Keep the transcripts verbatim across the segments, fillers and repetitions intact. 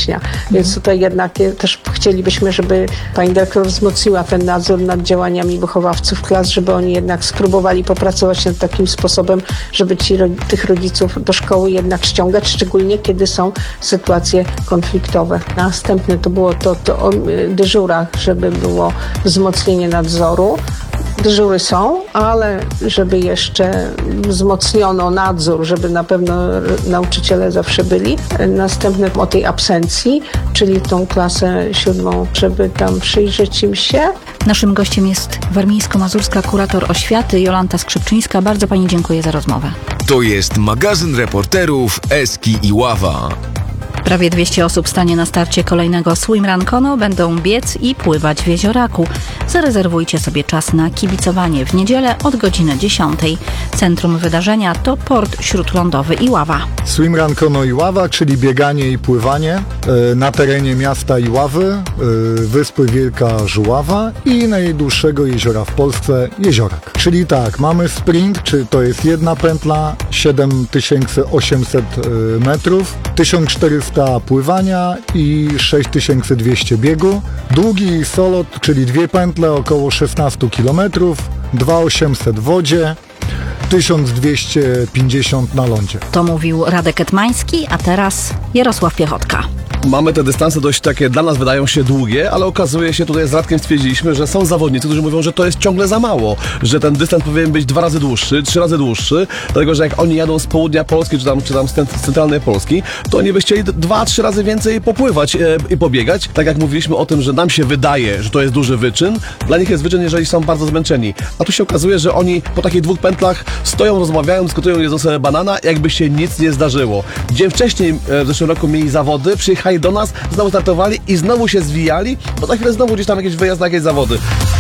września. Więc tutaj jednak też chcielibyśmy, żeby pani dyrektor wzmocniła ten nadzór nad działaniami wychowawców klas, żeby oni jednak spróbowali popracować nad takim sposobem, żeby ci, tych rodziców do szkoły jednak ściągać, szczególnie kiedy są sytuacje konfliktowe. Następne to było to, to o dyżurach, żeby było wzmocnienie nadzoru. Dyżury są, ale żeby jeszcze wzmocniono nadzór, żeby na pewno nauczyciele zawsze byli. Następne o tej absencji, czyli tą klasę siódmą, żeby tam przyjrzeć im się. Naszym gościem jest warmińsko-mazurska kurator oświaty Jolanta Skrzypczyńska. Bardzo pani dziękuję za rozmowę. To jest magazyn reporterów Eski i Ława. Prawie dwieście osób stanie na starcie kolejnego Swimrun Kono. Będą biec i pływać w Jezioraku. Zarezerwujcie sobie czas na kibicowanie w niedzielę od godziny dziesiątej. Centrum wydarzenia to port śródlądowy Iława. Swimrun Kono Iława, czyli bieganie i pływanie na terenie miasta Iławy, wyspy Wielka Żuława i najdłuższego jeziora w Polsce, Jeziorak. Czyli tak, mamy sprint, czy to jest jedna pętla, siedem tysięcy osiemset metrów, tysiąc czterysta pływania i sześć tysięcy dwieście biegu. Długi solo, czyli dwie pętle, około szesnaście kilometrów, dwa tysiące osiemset w wodzie, tysiąc dwieście pięćdziesiąt na lądzie. To mówił Radek Etmański, a teraz Jarosław Piechotka. Mamy te dystanse dość takie, dla nas wydają się długie, ale okazuje się, tutaj z Radkiem stwierdziliśmy, że są zawodnicy, którzy mówią, że to jest ciągle za mało, że ten dystans powinien być dwa razy dłuższy, trzy razy dłuższy, dlatego, że jak oni jadą z południa Polski, czy tam, czy tam z centralnej Polski, to oni by chcieli dwa, trzy razy więcej popływać e, i pobiegać. Tak jak mówiliśmy o tym, że nam się wydaje, że to jest duży wyczyn, dla nich jest wyczyn, jeżeli są bardzo zmęczeni. A tu się okazuje, że oni po takich dwóch pętlach stoją, rozmawiają, dyskutują, jedzą sobie banana, jakby się nic nie zdarzyło. Dzień wcześniej, e, w zeszłym roku mieli zawody, przyjechali do nas, znowu startowali i znowu się zwijali, bo za chwilę znowu gdzieś tam jakiś wyjazd na jakieś zawody.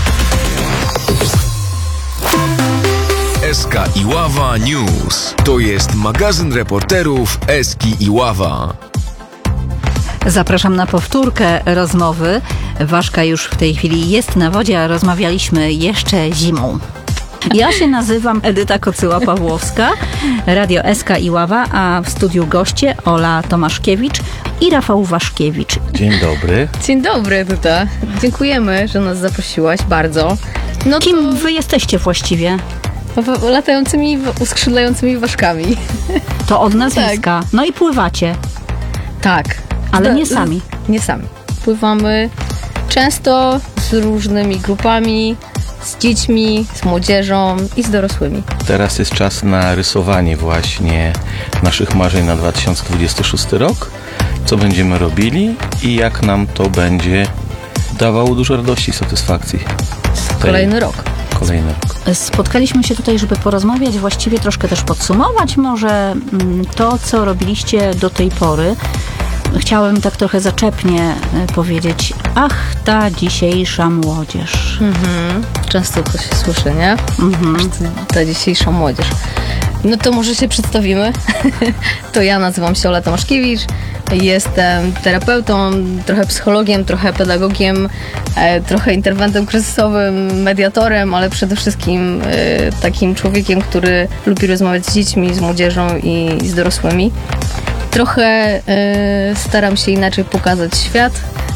Eska i Ława News. To jest magazyn reporterów Eski i Ława. Zapraszam na powtórkę rozmowy. Ważka już w tej chwili jest na wodzie, a rozmawialiśmy jeszcze zimą. Ja się nazywam Edyta Kocyła-Pawłowska, Radio Eska i Ława, a w studiu goście Ola Tomaszkiewicz i Rafał Waszkiewicz. Dzień dobry. Dzień dobry, Edyta. Dziękujemy, że nas zaprosiłaś bardzo. No Kim to... wy jesteście właściwie? Latającymi, uskrzydlającymi ważkami. To od nazwiska. Tak. No i pływacie. Tak. Ale Do, nie sami. Nie sami. Pływamy często z różnymi grupami, z dziećmi, z młodzieżą i z dorosłymi. Teraz jest czas na rysowanie właśnie naszych marzeń na dwa tysiące dwudziesty szósty rok. Co będziemy robili i jak nam to będzie dawało dużo radości i satysfakcji. Kolejny rok. Kolejny rok. Spotkaliśmy się tutaj, żeby porozmawiać, właściwie troszkę też podsumować może to, co robiliście do tej pory. Chciałem tak trochę zaczepnie powiedzieć, ach, ta dzisiejsza młodzież. Mhm. Często to się słyszy, nie? Mhm. Ta dzisiejsza młodzież. No to może się przedstawimy. To ja nazywam się Ola Tomaszkiewicz. Jestem terapeutą, trochę psychologiem, trochę pedagogiem, trochę interwentem kryzysowym, mediatorem, ale przede wszystkim takim człowiekiem, który lubi rozmawiać z dziećmi, z młodzieżą i z dorosłymi. Trochę staram się inaczej pokazać świat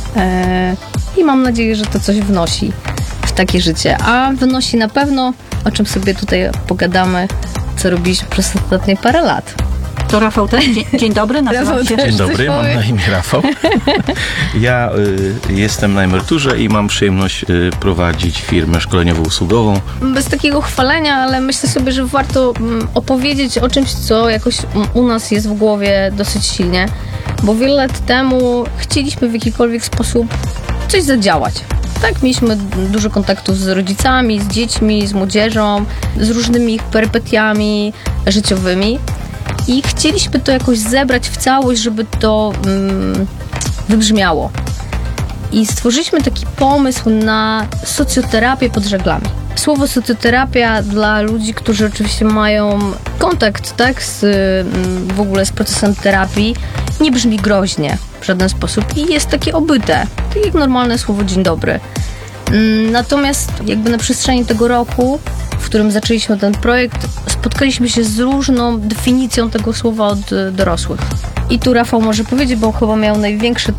i mam nadzieję, że to coś wnosi w takie życie. A wnosi na pewno, o czym sobie tutaj pogadamy, co robiliśmy przez ostatnie parę lat. To Rafał też? Dzień, dzień dobry, nazywam Rafał się... też. Dzień dobry, mam na imię Rafał. Ja y, jestem na emeryturze i mam przyjemność y, prowadzić firmę szkoleniowo-usługową. Bez takiego chwalenia, ale myślę sobie, że warto mm, opowiedzieć o czymś, co jakoś u nas jest w głowie dosyć silnie, bo wiele lat temu chcieliśmy w jakikolwiek sposób coś zadziałać. Tak, mieliśmy dużo kontaktów z rodzicami, z dziećmi, z młodzieżą, z różnymi ich perypetiami życiowymi. I chcieliśmy to jakoś zebrać w całość, żeby to mm, wybrzmiało. I stworzyliśmy taki pomysł na socjoterapię pod żaglami. Słowo socjoterapia dla ludzi, którzy oczywiście mają kontakt, tak, z, w ogóle z procesem terapii, nie brzmi groźnie w żaden sposób i jest takie obyte, tak jak normalne słowo dzień dobry. Natomiast jakby na przestrzeni tego roku, w którym zaczęliśmy ten projekt, spotkaliśmy się z różną definicją tego słowa od dorosłych. I tu Rafał może powiedzieć, bo chyba miał największy